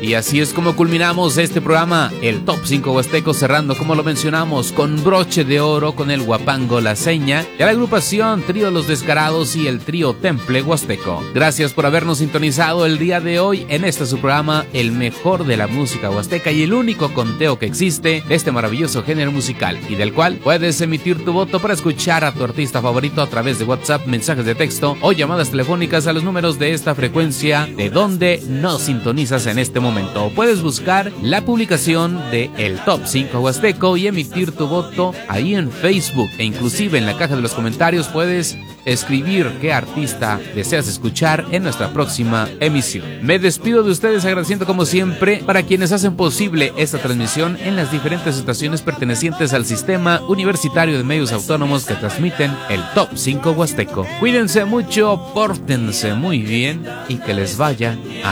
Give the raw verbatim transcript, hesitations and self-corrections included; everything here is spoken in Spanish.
Y así es como culminamos este programa, el Top cinco Huasteco, cerrando, como lo mencionamos, con broche de oro con el Huapango La Seña, de la agrupación Trío Los Descarados y el Trío Temple Huasteco. Gracias por habernos sintonizado el día de hoy en este su programa, el mejor de la música huasteca y el único conteo que existe de este maravilloso género musical, y del cual puedes emitir tu voto para escuchar a tu artista favorito a través de WhatsApp, mensajes de texto o llamadas telefónicas a los números de esta frecuencia de donde nos sintonizas en este momento. Puedes buscar la publicación de el Top cinco Huasteco y emitir tu voto ahí en Facebook, e inclusive en la caja de los comentarios puedes escribir qué artista deseas escuchar en nuestra próxima emisión. Me despido de ustedes agradeciendo como siempre para quienes hacen posible esta transmisión en las diferentes estaciones pertenecientes al Sistema Universitario de Medios Autónomos que transmiten el Top cinco Huasteco. Cuídense mucho, pórtense muy bien y que les vaya a